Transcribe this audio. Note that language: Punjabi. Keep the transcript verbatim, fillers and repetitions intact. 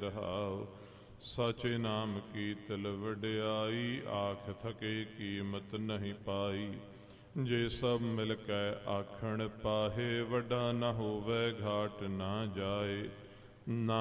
ਰਹਾਉ। ਸਾਚੇ ਨਾਮ ਕੀ ਤਿਲ ਵਡਿਆਈ, ਆਖ ਥਕੇ ਕੀਮਤ ਨਹੀਂ ਪਾਈ। ਜੇ ਸਭ ਮਿਲ ਕੇ ਆਖਣ ਪਾਹੇ, ਵੱਡਾ ਨਾ ਹੋਵੇ ਘਾਟ ਨਾ ਜਾਏ। ਨਾ